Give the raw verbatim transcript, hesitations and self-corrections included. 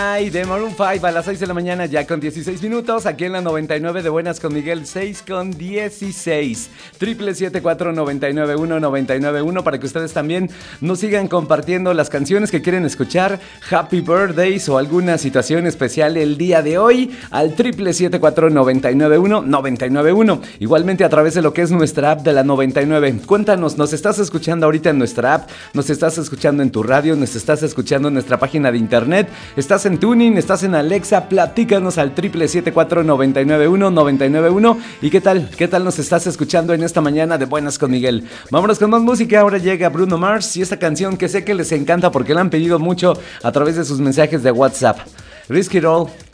Night de Maroon cinco a las seis de la mañana, ya con dieciséis minutos, aquí en la noventa y nueve de Buenas con Miguel, seis con dieciséis. Triple siete cuatro noventa y nueve uno noventa y nueve uno para que ustedes también nos sigan compartiendo las canciones que quieren escuchar, Happy Birthdays o alguna situación especial el día de hoy al triple siete cuatro noventa y nueve uno noventa y nueve uno. Igualmente a través de lo que es nuestra app de la noventa y nueve. Cuéntanos, ¿nos estás escuchando ahorita en nuestra app? ¿Nos estás escuchando en tu radio? ¿Nos estás escuchando en nuestra página de internet? ¿Estás en Tuning? ¿Estás en Alexa? Platícanos al triple siete cuatro noventa y nueve uno noventa y nueve uno. ¿Y qué tal? ¿Qué tal nos estás escuchando en esta mañana de Buenas con Miguel? Vámonos con más música. Ahora llega Bruno Mars y esta canción que sé que les encanta porque la han pedido mucho a través de sus mensajes de WhatsApp. Risk It All